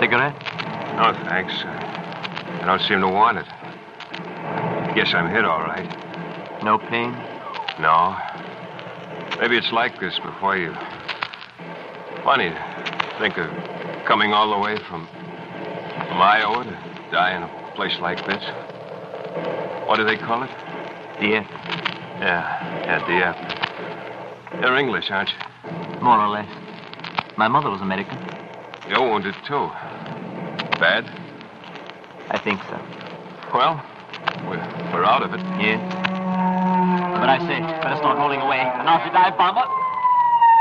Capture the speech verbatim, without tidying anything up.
Cigarette? No, thanks. Uh, I don't seem to want it. Guess I'm hit all right. No pain? No. Maybe it's like this before you. Funny to think of coming all the way from, from Iowa to die in a place like this. What do they call it? D F. Yeah, yeah, D F. You're English, aren't you? More or less. My mother was American. You're wounded, too. Bad? I think so. Well, we're, we're out of it. Yes. But I say, better start rolling away. An army dive bomber.